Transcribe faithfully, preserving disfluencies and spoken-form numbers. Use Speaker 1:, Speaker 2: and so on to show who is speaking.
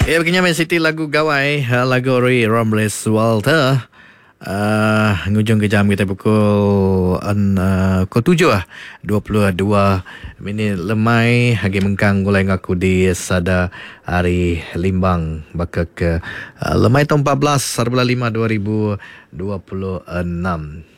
Speaker 1: Ya, begini Main City lagu Gawai, lagu Roy Rambles Walter. Uh, ngujung ke jam kita pukul uh, pukul tujuh lah dua puluh dua minit lemai hagi mengkang gulai ngaku di sada hari limbang baka ke uh, lemai tahun empat belas bulan lima dua ribu dua puluh enam.